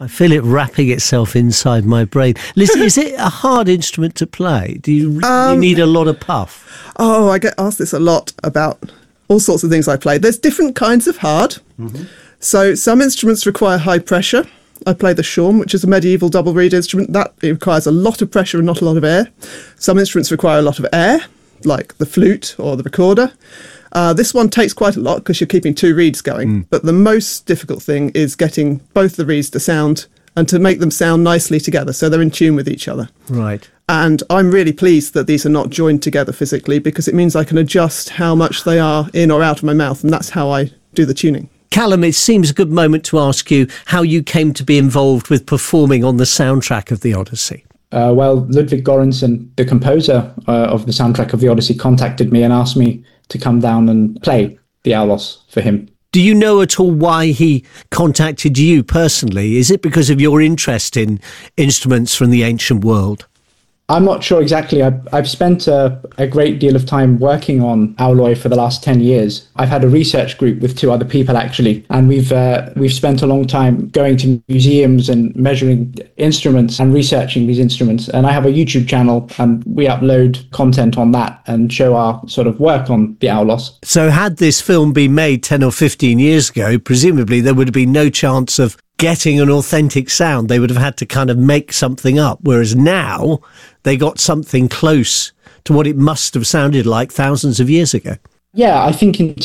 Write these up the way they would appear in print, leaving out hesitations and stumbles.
I feel it wrapping itself inside my brain. Listen, is it a hard instrument to play? Do you need a lot of puff? Oh, I get asked this a lot about all sorts of things I play. There's different kinds of hard. Mm-hmm. So some instruments require high pressure. I play the shawm, which is a medieval double reed instrument. That it requires a lot of pressure and not a lot of air. Some instruments require a lot of air, like the flute or the recorder. This one takes quite a lot because you're keeping two reeds going. But the most difficult thing is getting both the reeds to sound and to make them sound nicely together so they're in tune with each other. Right. And I'm really pleased that these are not joined together physically, because it means I can adjust how much they are in or out of my mouth, and that's how I do the tuning. Callum, it seems a good moment to ask you how you came to be involved with performing on the soundtrack of the Odyssey. Well, Ludwig Göransson, the composer of the soundtrack of the Odyssey, contacted me and asked me to come down and play the Aulos for him. Do you know at all why he contacted you personally? Is it because of your interest in instruments from the ancient world? I'm not sure exactly. I've spent a great deal of time working on Auloi for the last 10 years. I've had a research group with two other people, actually, and we've spent a long time going to museums and measuring instruments and researching these instruments. And I have a YouTube channel, and we upload content on that and show our sort of work on the Aulos. So had this film been made 10 or 15 years ago, presumably there would have been no chance of getting an authentic sound. They would have had to kind of make something up, whereas now they got something close to what it must have sounded like thousands of years ago. Yeah, I think in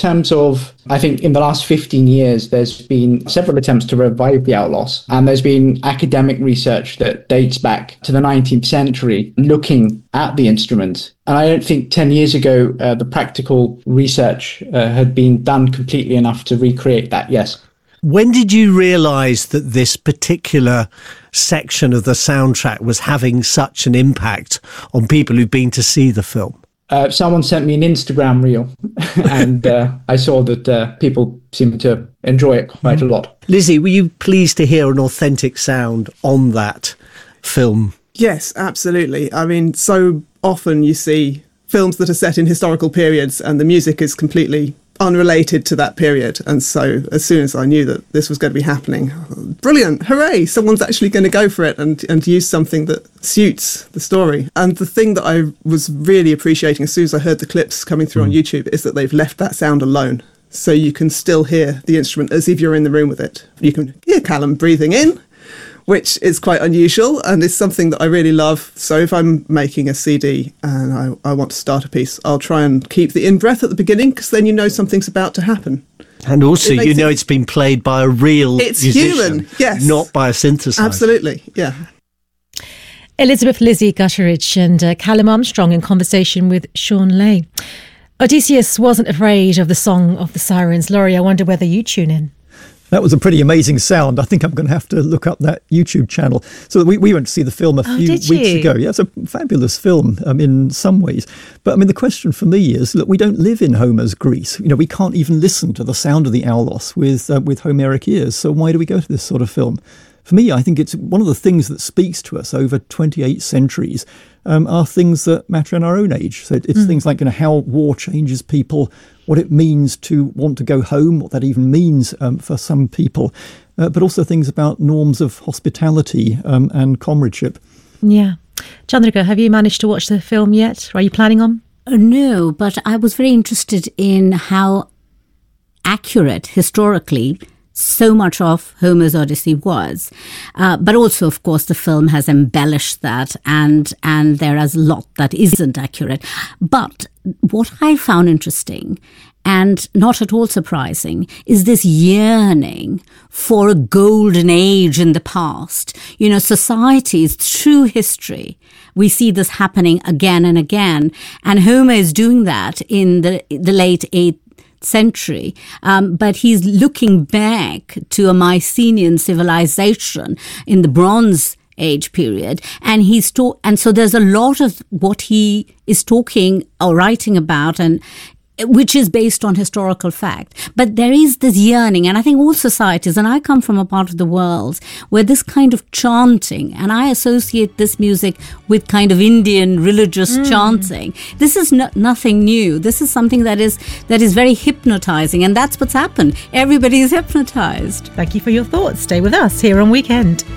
the last 15 years, there's been several attempts to revive the Aulos, and there's been academic research that dates back to the 19th century looking at the instrument. And I don't think 10 years ago, the practical research had been done completely enough to recreate that, yes. When did you realise that this particular section of the soundtrack was having such an impact on people who've been to see the film? Someone sent me an Instagram reel, and I saw that people seemed to enjoy it quite a lot. Lizzie, were you pleased to hear an authentic sound on that film? Yes, absolutely. I mean, so often you see films that are set in historical periods and the music is completely unrelated to that period. And so as soon as I knew that this was going to be happening, brilliant, hooray, someone's actually going to go for it and use something that suits the story. And the thing that I was really appreciating as soon as I heard the clips coming through on YouTube is that they've left that sound alone. So you can still hear the instrument as if you're in the room with it. You can hear Callum breathing in, which is quite unusual and is something that I really love. So if I'm making a CD and I want to start a piece, I'll try and keep the in-breath at the beginning, because then you know something's about to happen. And also, you know it's been played by a real musician. Human, yes. Not by a synthesizer. Absolutely, yeah. Elizabeth Lizzie Gutteridge and Callum Armstrong in conversation with Sean Lay. Odysseus wasn't afraid of the Song of the Sirens. Laurie, I wonder whether you tune in. That was a pretty amazing sound. I think I'm going to have to look up that YouTube channel. So we went to see the film a few weeks ago. Yeah, it's a fabulous film in some ways. But I mean, the question for me is, look, we don't live in Homer's Greece. You know, we can't even listen to the sound of the Aulos with Homeric ears. So why do we go to this sort of film? For me, I think it's one of the things that speaks to us over 28 centuries are things that matter in our own age. So it's things like, you know, how war changes people, what it means to want to go home, what that even means for some people, but also things about norms of hospitality and comradeship. Yeah. Chandrika, have you managed to watch the film yet? Or are you planning on? No, but I was very interested in how accurate historically so much of Homer's Odyssey was. But also, of course, the film has embellished that and there is a lot that isn't accurate. But what I found interesting and not at all surprising is this yearning for a golden age in the past. You know, societies through history, we see this happening again and again. And Homer is doing that in the late 8th century, but he's looking back to a Mycenaean civilization in the Bronze Age period, and and so there's a lot of what he is talking or writing about, and which is based on historical fact. But there is this yearning, and I think all societies, and I come from a part of the world where this kind of chanting, and I associate this music with kind of Indian religious chanting. This is nothing new. This is something that is very hypnotizing, and that's what's happened. Everybody is hypnotized. Thank you for your thoughts. Stay with us here on Weekend.